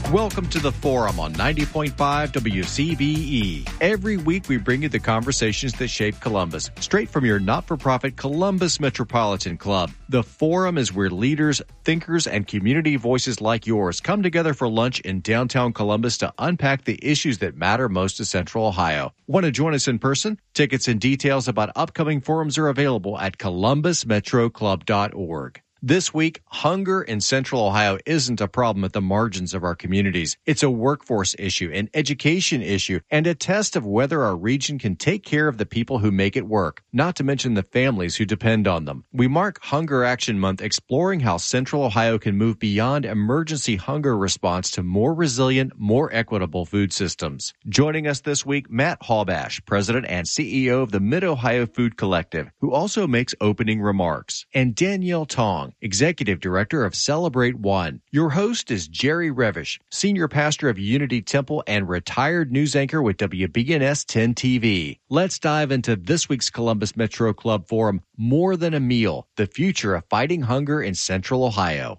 Welcome to The Forum on 90.5 WCBE. Every week we bring you the conversations that shape Columbus, straight from your not-for-profit Columbus Metropolitan Club. The Forum is where leaders, thinkers, and community voices like yours come together for lunch in downtown Columbus to unpack the issues that matter most to Central Ohio. Want to join us in person? Tickets and details about upcoming forums are available at columbusmetroclub.org. This week, hunger in Central Ohio isn't a problem at the margins of our communities. It's a workforce issue, an education issue, and a test of whether our region can take care of the people who make it work, not to mention the families who depend on them. We mark Hunger Action Month exploring how Central Ohio can move beyond emergency hunger response to more resilient, more equitable food systems. Joining us this week, Matt Haubash, President and CEO of the Mid-Ohio Food Collective, who also makes opening remarks, and Danielle Tong, Executive Director of Celebrate One. Your host is Jerry Revish, Senior Pastor of Unity Temple and retired news anchor with WBNS 10 TV. Let's dive into this week's Columbus Metro Club Forum, More Than a Meal, the future of fighting hunger in Central Ohio.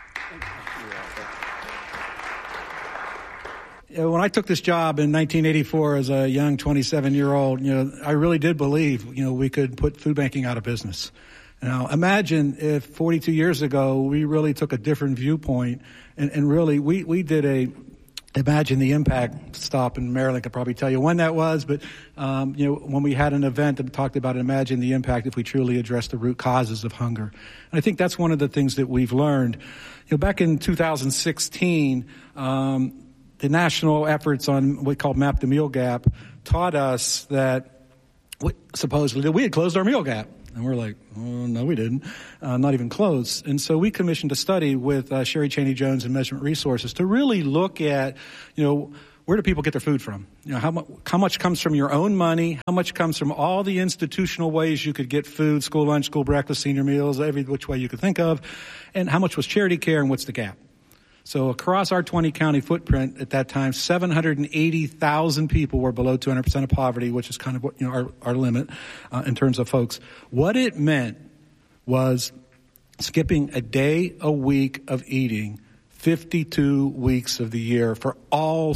When I took this job in 1984 as a young 27-year-old, I really did believe, we could put food banking out of business. Now, imagine if 42 years ago we really took a different viewpoint and really we did imagine the impact stop, and Marilyn could probably tell you when that was, but, when we had an event that talked about imagine the impact if we truly address the root causes of hunger. And I think that's one of the things that we've learned. Back in 2016, the national efforts on what we call Map the Meal Gap taught us that supposedly we had closed our meal gap. And we're like, oh, no, we didn't. Not even close. And so we commissioned a study with Sherry Cheney Jones and Measurement Resources to really look at, where do people get their food from? How much comes from your own money? How much comes from all the institutional ways you could get food, school lunch, school breakfast, senior meals, every which way you could think of? And how much was charity care, and what's the gap? So across our 20-county footprint at that time, 780,000 people were below 200% of poverty, which is kind of what, our limit in terms of folks. What it meant was skipping a day a week of eating 52 weeks of the year for all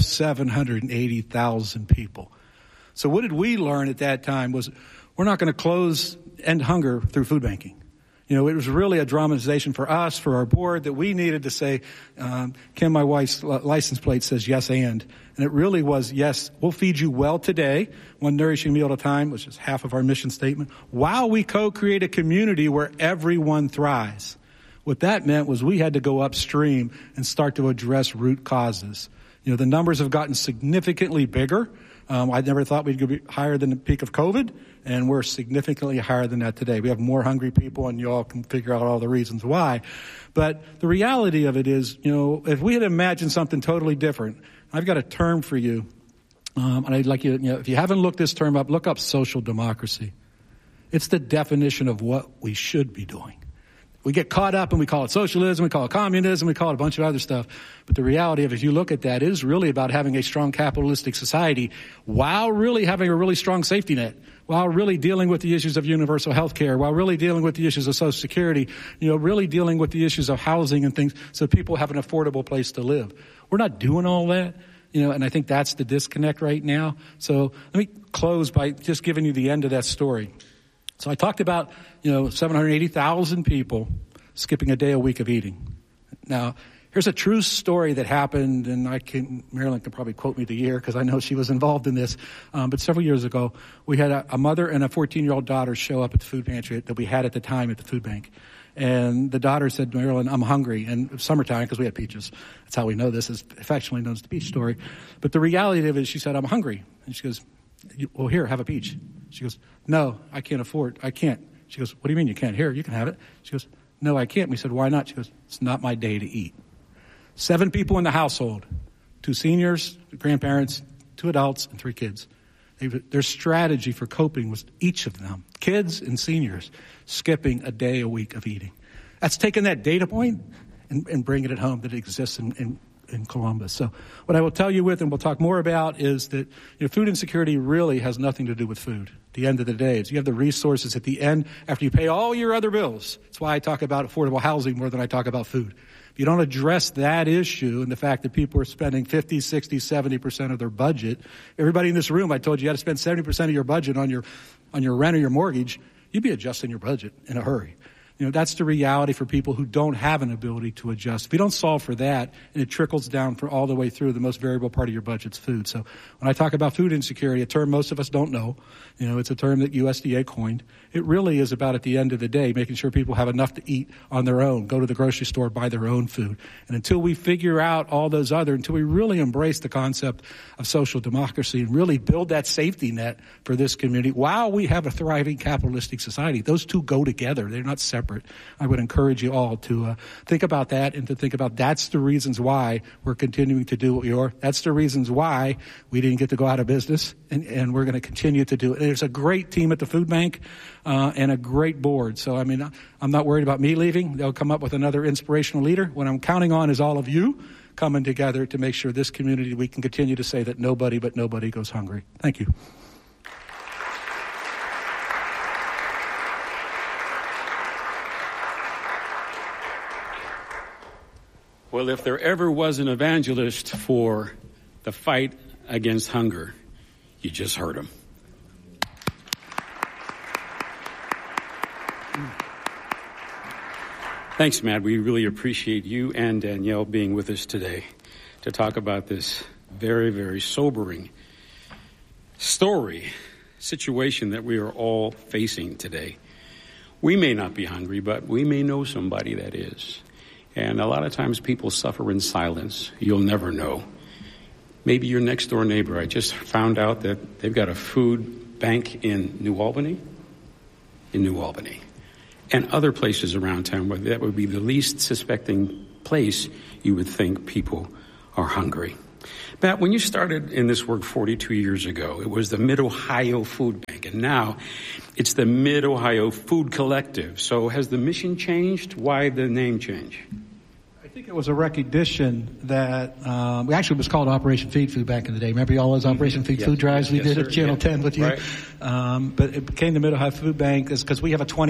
780,000 people. So what did we learn at that time was we're not going to end hunger through food banking. It was really a dramatization for us, for our board, that we needed to say, Kim, my wife's license plate says yes and it really was, yes, we'll feed you well today, one nourishing meal at a time, which is half of our mission statement, while we co-create a community where everyone thrives. What that meant was we had to go upstream and start to address root causes. The numbers have gotten significantly bigger. I never thought we'd be higher than the peak of COVID, and we're significantly higher than that today. We have more hungry people, and you all can figure out all the reasons why. But the reality of it is, if we had imagined something totally different, I've got a term for you, and I'd like you, if you haven't looked this term up, look up social democracy. It's the definition of what we should be doing. We get caught up and we call it socialism, we call it communism, we call it a bunch of other stuff. But the reality of it, if you look at that, it is really about having a strong capitalistic society while really having a really strong safety net, while really dealing with the issues of universal health care, while really dealing with the issues of Social Security, really dealing with the issues of housing and things so people have an affordable place to live. We're not doing all that, and I think that's the disconnect right now. So let me close by just giving you the end of that story. So I talked about, 780,000 people skipping a day a week of eating. Now, here's a true story that happened, and Marilyn can probably quote me the year because I know she was involved in this. But several years ago, we had a mother and a 14-year-old daughter show up at the food pantry that we had at the time at the food bank. And the daughter said, Marilyn, I'm hungry. And it was summertime because we had peaches. That's how we know this is affectionately known as the peach story. But the reality of it is she said, I'm hungry. And she goes, well, here, have a peach. She goes, no, I can't afford. I can't. She goes, what do you mean you can't? Here, you can have it. She goes, no, I can't. And we said, why not? She goes, it's not my day to eat. 7 people in the household, 2 seniors, grandparents, 2 adults, and 3 kids. Their strategy for coping was each of them, kids and seniors, skipping a day a week of eating. That's taking that data point and bringing it home that it exists in in Columbus. So what I will tell you with, and we'll talk more about, is that food insecurity really has nothing to do with food. At the end of the day, you have the resources at the end after you pay all your other bills. That's why I talk about affordable housing more than I talk about food. If you don't address that issue and the fact that people are spending 50, 60, 70% of their budget, everybody in this room, I told you had to spend 70% of your budget on your rent or your mortgage, you'd be adjusting your budget in a hurry. That's the reality for people who don't have an ability to adjust. If you don't solve for that, and it trickles down for all the way through, the most variable part of your budget's food. So when I talk about food insecurity, a term most of us don't know, it's a term that USDA coined. It really is about, at the end of the day, making sure people have enough to eat on their own, go to the grocery store, buy their own food. And until we figure out all those until we really embrace the concept of social democracy and really build that safety net for this community, while we have a thriving capitalistic society, those two go together. They're not separate. I would encourage you all to think about that and to think about that's the reasons why we're continuing to do what we are. That's the reasons why we didn't get to go out of business, and we're going to continue to do it. There's a great team at the food bank and a great board. So, I'm not worried about me leaving. They'll come up with another inspirational leader. What I'm counting on is all of you coming together to make sure this community, we can continue to say that nobody goes hungry. Thank you. Well, if there ever was an evangelist for the fight against hunger, you just heard him. Thanks, Matt. We really appreciate you and Danielle being with us today to talk about this very, very sobering situation that we are all facing today. We may not be hungry, but we may know somebody that is. And a lot of times people suffer in silence. You'll never know. Maybe your next door neighbor. I just found out that they've got a food bank in New Albany. And other places around town where that would be the least suspecting place you would think people are hungry. Matt, when you started in this work 42 years ago, it was the Mid-Ohio Food Bank, and now it's the Mid-Ohio Food Collective. So has the mission changed? Why the name change? I think it was a recognition that we actually was called Operation Feed Food back in the day. Remember all those Operation Feed Food drives we did at Channel 10 with you? Right. But it became the Mid-Ohio Food Bank because we have a 20